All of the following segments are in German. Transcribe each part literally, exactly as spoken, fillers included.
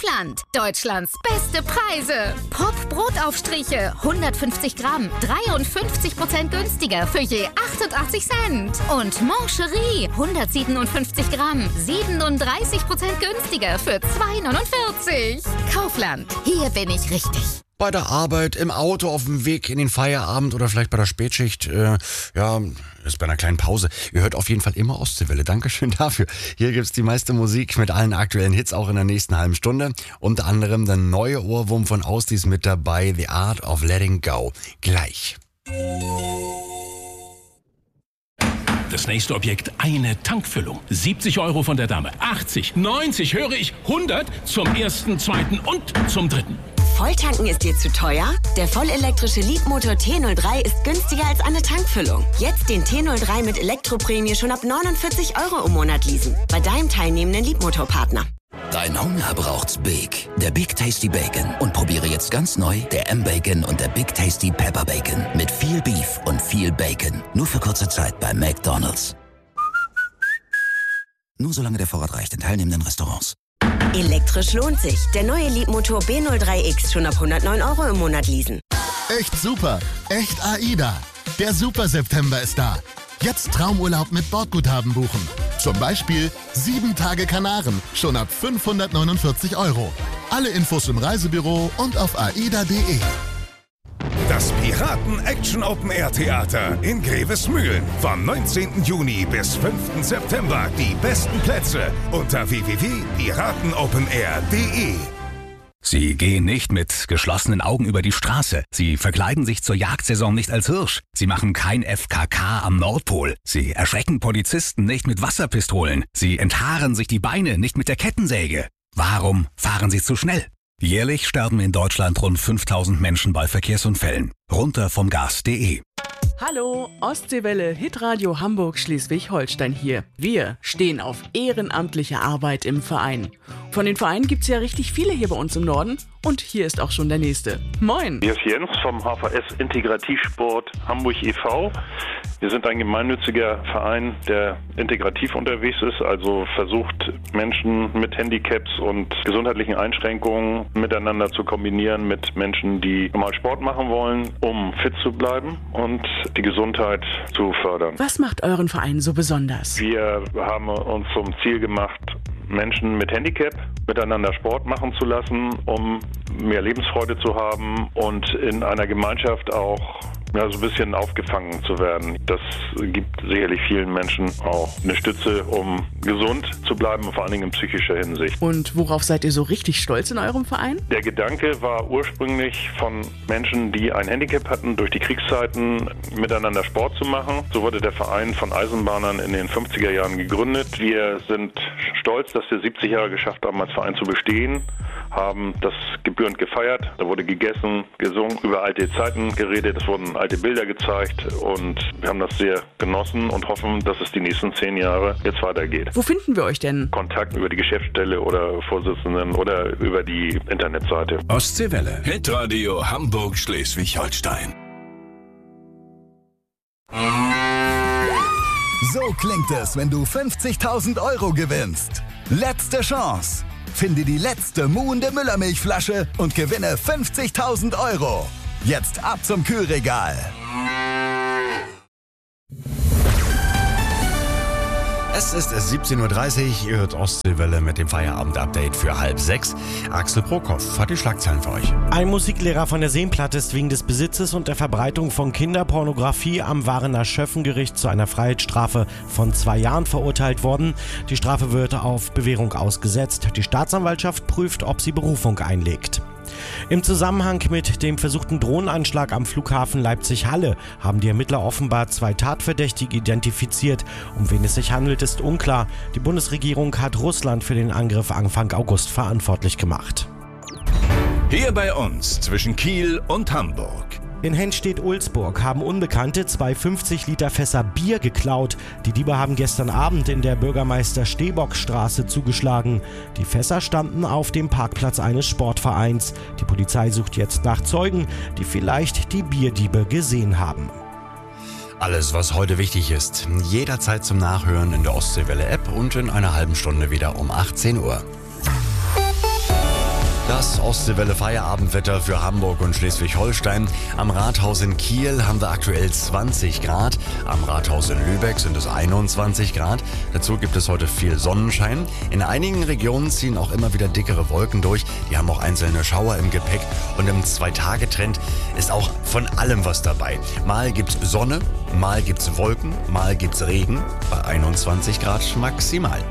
Kaufland. Deutschlands beste Preise. Pop-Brotaufstriche, hundertfünfzig Gramm, dreiundfünfzig Prozent günstiger für je achtundachtzig Cent. Und Mancherie, hundertsiebenundfünfzig Gramm, siebenunddreißig Prozent günstiger für zwei neunundvierzig. Kaufland, hier bin ich richtig. Bei der Arbeit, im Auto, auf dem Weg in den Feierabend oder vielleicht bei der Spätschicht, äh, ja, ist bei einer kleinen Pause. Ihr hört auf jeden Fall immer Ostseewelle. Dankeschön dafür. Hier gibt's die meiste Musik mit allen aktuellen Hits auch in der nächsten halben Stunde. Unter anderem der neue Ohrwurm von Austis mit dabei, The Art of Letting Go. Gleich. Das nächste Objekt, eine Tankfüllung. siebzig Euro von der Dame. achtzig, neunzig, höre ich, hundert zum ersten, zweiten und zum dritten. Volltanken ist dir zu teuer? Der vollelektrische Leapmotor T null drei ist günstiger als eine Tankfüllung. Jetzt den T null drei mit Elektroprämie schon ab neunundvierzig Euro im Monat leasen. Bei deinem teilnehmenden Leapmotor-Partner. Dein Hunger braucht's Big. Der Big Tasty Bacon. Und probiere jetzt ganz neu der M-Bacon und der Big Tasty Pepper Bacon. Mit viel Beef und viel Bacon. Nur für kurze Zeit bei McDonald's. Nur solange der Vorrat reicht in teilnehmenden Restaurants. Elektrisch lohnt sich. Der neue Leapmotor B null drei X schon ab hundertneun Euro im Monat leasen. Echt super. Echt AIDA. Der Super September ist da. Jetzt Traumurlaub mit Bordguthaben buchen. Zum Beispiel sieben Tage Kanaren, schon ab fünfhundertneunundvierzig Euro. Alle Infos im Reisebüro und auf aida punkt de. Das Piraten-Action-Open-Air-Theater in Grevesmühlen. Vom neunzehnten Juni bis fünften September. Die besten Plätze unter w w w punkt piratenopenair punkt de. Sie gehen nicht mit geschlossenen Augen über die Straße. Sie verkleiden sich zur Jagdsaison nicht als Hirsch. Sie machen kein F K K am Nordpol. Sie erschrecken Polizisten nicht mit Wasserpistolen. Sie enthaaren sich die Beine nicht mit der Kettensäge. Warum fahren Sie zu schnell? Jährlich sterben in Deutschland rund fünftausend Menschen bei Verkehrsunfällen. Runter vom Gas punkt de. Hallo, Ostseewelle, Hitradio Hamburg Schleswig-Holstein hier. Wir stehen auf ehrenamtliche Arbeit im Verein. Von den Vereinen gibt's ja richtig viele hier bei uns im Norden. Und hier ist auch schon der nächste. Moin! Hier ist Jens vom H V S Integrativsport Hamburg e V Wir sind ein gemeinnütziger Verein, der integrativ unterwegs ist, also versucht, Menschen mit Handicaps und gesundheitlichen Einschränkungen miteinander zu kombinieren mit Menschen, die mal Sport machen wollen, um fit zu bleiben und die Gesundheit zu fördern. Was macht euren Verein so besonders? Wir haben uns zum Ziel gemacht, Menschen mit Handicap miteinander Sport machen zu lassen, um mehr Lebensfreude zu haben und in einer Gemeinschaft auch ja, so ein bisschen aufgefangen zu werden. Das gibt sicherlich vielen Menschen auch eine Stütze, um gesund zu bleiben, vor allen Dingen in psychischer Hinsicht. Und worauf seid ihr so richtig stolz in eurem Verein? Der Gedanke war ursprünglich von Menschen, die ein Handicap hatten, durch die Kriegszeiten miteinander Sport zu machen. So wurde der Verein von Eisenbahnern in den fünfziger Jahren gegründet. Wir sind stolz, dass wir siebzig Jahre geschafft haben, als Verein zu bestehen, haben das gebührend gefeiert. Da wurde gegessen, gesungen, über alte Zeiten geredet, es wurden alte Bilder gezeigt und wir haben das sehr genossen und hoffen, dass es die nächsten zehn Jahre jetzt weitergeht. Wo finden wir euch denn? Kontakt über die Geschäftsstelle oder Vorsitzenden oder über die Internetseite. Ostseewelle. Hitradio Hamburg Schleswig-Holstein. So klingt es, wenn du fünfzigtausend Euro gewinnst. Letzte Chance. Finde die letzte muhende Müllermilchflasche und gewinne fünfzigtausend Euro. Jetzt ab zum Kühlregal. Es ist siebzehn Uhr dreißig, ihr hört Ostseewelle mit dem Feierabend-Update für halb sechs. Axel Prokopf hat die Schlagzeilen für euch. Ein Musiklehrer von der Seenplatte ist wegen des Besitzes und der Verbreitung von Kinderpornografie am Varener Schöffengericht zu einer Freiheitsstrafe von zwei Jahren verurteilt worden. Die Strafe wird auf Bewährung ausgesetzt. Die Staatsanwaltschaft prüft, ob sie Berufung einlegt. Im Zusammenhang mit dem versuchten Drohnenanschlag am Flughafen Leipzig-Halle haben die Ermittler offenbar zwei Tatverdächtige identifiziert. Um wen es sich handelt, ist unklar. Die Bundesregierung hat Russland für den Angriff Anfang August verantwortlich gemacht. Hier bei uns zwischen Kiel und Hamburg. In Henstedt-Ulzburg haben Unbekannte zwei fünfzig Liter Fässer Bier geklaut. Die Diebe haben gestern Abend in der Bürgermeister-Stehbock-Straße zugeschlagen. Die Fässer standen auf dem Parkplatz eines Sportvereins. Die Polizei sucht jetzt nach Zeugen, die vielleicht die Bierdiebe gesehen haben. Alles, was heute wichtig ist, jederzeit zum Nachhören in der Ostseewelle-App und in einer halben Stunde wieder um achtzehn Uhr. Das Ostseewelle Feierabendwetter für Hamburg und Schleswig-Holstein. Am Rathaus in Kiel haben wir aktuell zwanzig Grad. Am Rathaus in Lübeck sind es einundzwanzig Grad. Dazu gibt es heute viel Sonnenschein. In einigen Regionen ziehen auch immer wieder dickere Wolken durch. Die haben auch einzelne Schauer im Gepäck. Und im Zwei-Tage-Trend ist auch von allem was dabei. Mal gibt's Sonne, mal gibt's Wolken, mal gibt's Regen. Bei einundzwanzig Grad maximal.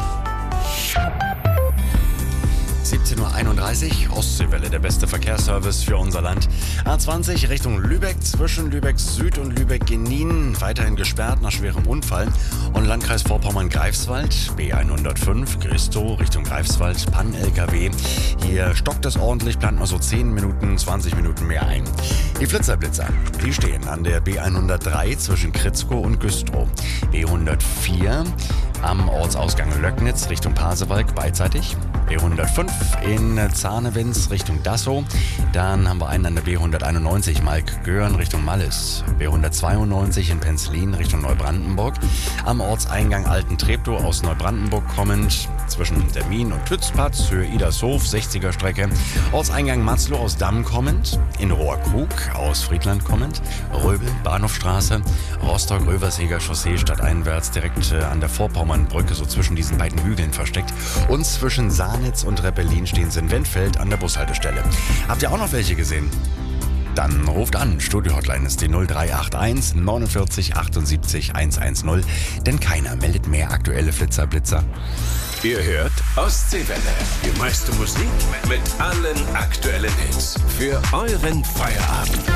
siebzehn Uhr einunddreißig, Ostseewelle, der beste Verkehrsservice für unser Land. A zwanzig Richtung Lübeck, zwischen Lübeck Süd und Lübeck-Genin, weiterhin gesperrt nach schwerem Unfall. Und Landkreis Vorpommern-Greifswald, B hundertfünf, Gristow Richtung Greifswald, Pann-L K W. Hier stockt es ordentlich, plant mal so zehn Minuten, zwanzig Minuten mehr ein. Die Flitzerblitzer, die stehen an der B hundertdrei zwischen Kritzkow und Güstrow. B hundertvier am Ortsausgang Löcknitz Richtung Pasewalk beidseitig. B hundertfünf in Zahnewitz Richtung Dassow. Dann haben wir einen an der B hunderteinundneunzig Malk-Göhren Richtung Mallis. B hundertzweiundneunzig in Penzlin Richtung Neubrandenburg. Am Ortseingang Alten-Treptow aus Neubrandenburg kommend zwischen Termin und Tützpatz, Höhe Idershof, sechziger Strecke. Ortseingang Matzlow aus Damm kommend. In Rohrkrug aus Friedland kommend. Röbel, Bahnhofstraße. Rostock-Röverseger Chaussee stadteinwärts direkt äh, an der Vorpommernbrücke, so zwischen diesen beiden Hügeln versteckt. Und zwischen Sahnitz und Reppelin stehen sie in Wendfeld an der Bushaltestelle. Habt ihr auch noch welche gesehen? Dann ruft an. Studio-Hotline ist die null drei acht eins neunundvierzig achtundsiebzig hundertzehn. Denn keiner meldet mehr aktuelle Flitzerblitzer. Ihr hört Ostseewelle. Die meiste Musik mit allen aktuellen Hits. Für euren Feierabend.